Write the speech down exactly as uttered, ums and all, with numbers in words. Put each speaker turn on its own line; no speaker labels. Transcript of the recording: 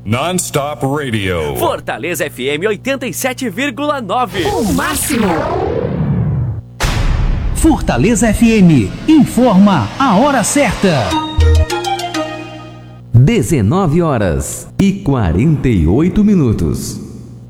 Non-stop radio.
Fortaleza F M oitenta e sete vírgula nove.
O máximo.
Fortaleza F M informa a hora certa.
dezenove horas e quarenta e oito minutos.